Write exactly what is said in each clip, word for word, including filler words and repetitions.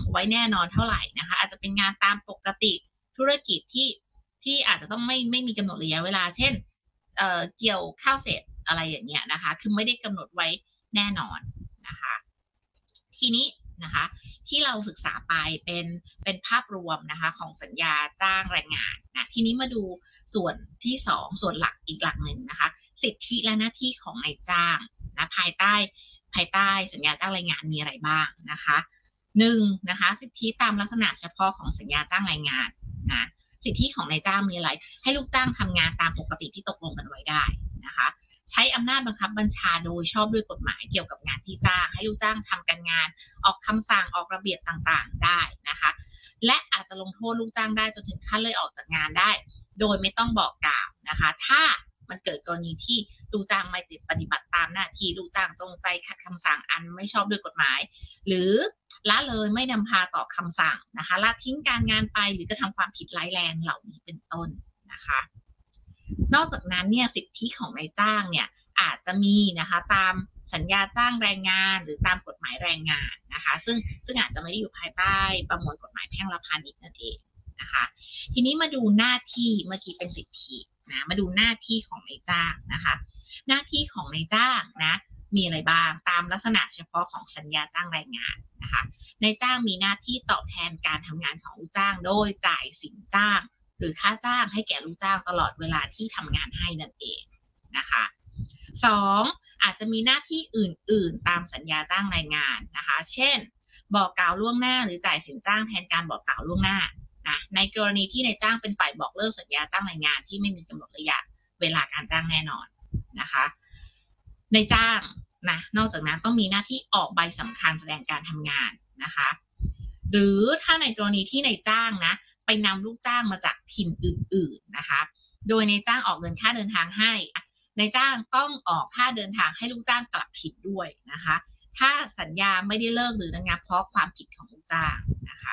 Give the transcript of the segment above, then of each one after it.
ไว้แน่นอนเท่าไหร่นะคะอาจจะเป็นงานตามปกติธุรกิจที่ที่อาจจะต้องไม่ไม่มีกำหนดระยะเวลาเช่นเอ่อเกี่ยวข้าวเสร็จอะไรอย่างเงี้ยนะคะคือไม่ได้กำหนดไว้แน่นอนนะคะทีนี้นะคะที่เราศึกษาไปเป็นเป็นภาพรวมนะคะของสัญญาจ้างแรงงานนะทีนี้มาดูส่วนที่สองส่วนหลักอีกหลักหนึ่งนะคะสิทธิและหน้าที่ของนายจ้างนะภายใต้ภายใต้สัญญาจ้างแรงงานมีอะไรบ้างนะคะหนึ่งนะคะสิทธิตามลักษณะเฉพาะของสัญญาจ้างแรงงานนะสิทธิของนายจ้างมีอะไรให้ลูกจ้างทำงานตามปกติที่ตกลงกันไว้ได้นะคะใช้อำนาจบังคับบัญชาโดยชอบด้วยกฎหมายเกี่ยวกับงานที่จ้างให้ลูกจ้างทำการงานออกคำสั่งออกระเบียบต่างๆได้นะคะและอาจจะลงโทษลูกจ้างได้จนถึงขั้นไล่ออกจากงานได้โดยไม่ต้องบอกกล่าวนะคะถ้ามันเกิดกรณีที่ลูกจ้างไม่ปฏิบัติตามหน้าที่ลูกจ้างจงใจขัดคำสั่งอันไม่ชอบด้วยกฎหมายหรือละเลยไม่นำพาต่อคำสั่งนะคะละทิ้งการงานไปหรือกระทำความผิดร้ายแรงเหล่านี้เป็นต้นนะคะนอกจากนั้นเนี่ยสิทธิของนายจ้างเนี่ยอาจจะมีนะคะตามสัญญาจ้างแรงงานหรือตามกฎหมายแรงงานนะคะซึ่งซึ่งอาจจะไม่ได้อยู่ภายใต้ประมวลกฎหมายแพ่งและพาณิชย์นั่นเองนะคะทีนี้มาดูหน้าที่เมื่อกี้เป็นสิทธินะมาดูหน้าที่ของนายจ้างนะคะหน้าที่ของนายจ้างนะมีอะไรบ้างตามลักษณะเฉพาะของสัญญาจ้างแรงงานนะคะนายจ้างมีหน้าที่ตอบแทนการทำงานของลูกจ้างโดยจ่ายสินจ้างหรือค่าจ้างให้แก่ลูกจ้างตลอดเวลาที่ทำงานให้นั่นเองนะคะสองอาจจะมีหน้าที่อื่นๆตามสัญญาจ้างแรงงานนะคะเช่นบอกกล่าวล่วงหน้าหรือจ่ายสินจ้างแทนการบอกกล่าวล่วงหน้านะในกรณีที่นายจ้างเป็นฝ่ายบอกเลิกสัญญาจ้างแรงงานที่ไม่มีกำหนดระยะเวลาการจ้างแน่นอนนะคะนายจ้างนะนอกจากนั้นต้องมีหน้าที่ออกใบสำคัญแสดงการทำงานนะคะหรือถ้าในกรณีที่นายจ้างนะไปนำลูกจ้างมาจากถิ่นอื่นๆนะคะโดยนายจ้างออกเงินค่าเดินทางให้นายจ้างต้องออกค่าเดินทางให้ลูกจ้างกลับถิ่นด้วยนะคะถ้าสัญญาไม่ได้เลิกหรือระงับเพราะความผิดของลูกจ้างนะคะ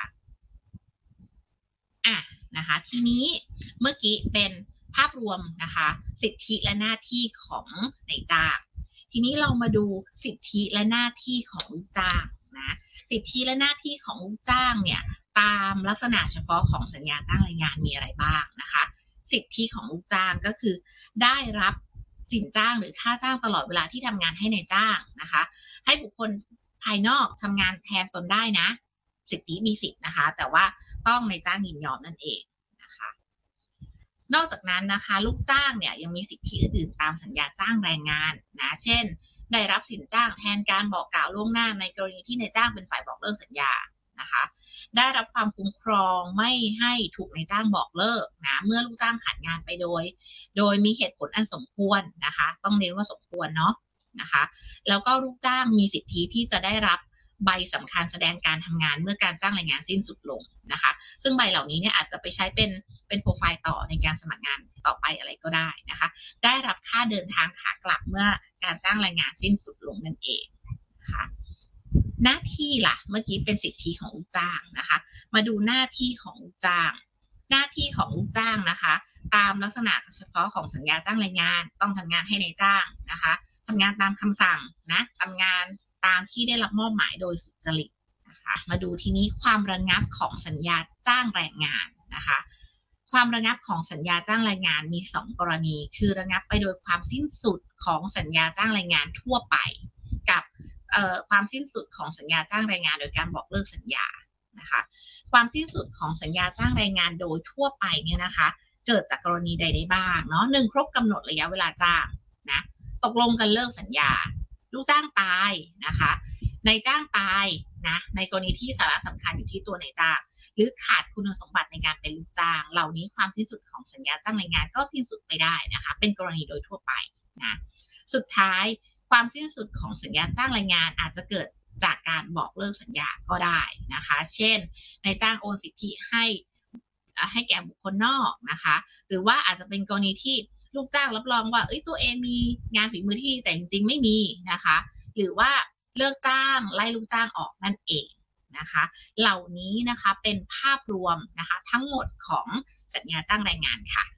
อ่ะนะคะทีนี้เมื่อกี้เป็นภาพรวมนะคะสิทธิและหน้าที่ของนายจ้างทีนี้เรามาดูสิทธิและหน้าที่ของลูกจ้างนะสิทธิและหน้าที่ของลูกจ้างเนี่ยตามลักษณะเฉพาะของสัญญาจ้างแรงงานมีอะไรบ้างนะคะสิทธิของลูกจ้างก็คือได้รับสินจ้างหรือค่าจ้างตลอดเวลาที่ทำงานให้นายจ้างนะคะให้บุคคลภายนอกทำงานแทนตนได้นะสิทธิมีสิทธินะคะแต่ว่าต้องนายจ้างยินยอมนั่นเองนะคะนอกจากนั้นนะคะลูกจ้างเนี่ยยังมีสิทธิอื่นๆตามสัญญาจ้างแรงงานนะเช่นได้รับสินจ้างแทนการบอกกล่าวล่วงหน้าในกรณีที่นายจ้างเป็นฝ่ายบอกเลิกสัญญานะคะได้รับความคุ้มครองไม่ให้ถูกนายจ้างบอกเลิกนะเมื่อลูกจ้างขาดงานไปโดยโดยมีเหตุผลอันสมควรนะคะต้องเน้นว่าสมควรเนาะนะคะแล้วก็ลูกจ้างมีสิทธิที่จะได้รับใบสำคัญแสดงการทำงานเมื่อการจ้างแรงงานสิ้นสุดลงนะคะซึ่งใบเหล่านี้เนี่ยอาจจะไปใช้เป็นเป็นโปรไฟล์ต่อในการสมัครงานต่อไปอะไรก็ได้นะคะได้รับค่าเดินทางขากลับเมื่อการจ้างแรงงานสิ้นสุดลงนั่นเองนะคะหน้าที่ล่ะเมื่อกี้เป็นสิทธิของลูกจ้างนะคะมาดูหน้าที่ของลูกจ้างหน้าที่ของลูกจ้างนะคะตามลักษณะเฉพาะของสัญญาจ้างแรงงานต้องทำงานให้นายจ้างนะคะทำงานตามคำสั่งนะทำงานตามที่ได้รับมอบหมายโดยสุจริตนะคะมาดูทีนี้ความระงับของสัญญาจ้างแรงงานนะคะความระงับของสัญญาจ้างแรงงานมีสองกรณีคือระงับไปโดยความสิ้นสุดของสัญญาจ้างแรงงานทั่วไปกับความสิ้นสุดของสัญญาจ้างแรงงานโดยการบอกเลิกสัญญานะคะความสิ้นสุดของสัญญาจ้างแรงงานโดยทั่วไปเนี่ยนะคะเกิดจากกรณีใดได้บ้างเนาะหนึ่งครบกำหนดระยะเวลาจ้างนะตกลงกันเลิกสัญญาลูกจ้างตายนะคะนายจ้างตายนะในกรณีที่สาระสำคัญอยู่ที่ตัวนายจ้างหรือขาดคุณสมบัติในการเป็นลูกจ้างเหล่านี้ความสิ้นสุดของสัญญาจ้างแรงงานก็สิ้นสุดไปได้นะคะเป็นกรณีโดยทั่วไปนะสุดท้ายความสิ้นสุดของสัญญาจ้างแรงงานอาจจะเกิดจากการบอกเลิกสัญญาก็ได้นะคะเช่นนายจ้างโอนสิทธิให้ให้แก่บุคคลนอกนะคะหรือว่าอาจจะเป็นกรณีที่ลูกจ้างรับรองว่าเอ้ยตัวเองมีงานฝีมือที่แต่จริงๆไม่มีนะคะหรือว่าเลิกจ้างไล่ลูกจ้างออกนั่นเองนะคะเหล่านี้นะคะเป็นภาพรวมนะคะทั้งหมดของสัญญาจ้างแรงงานค่ะ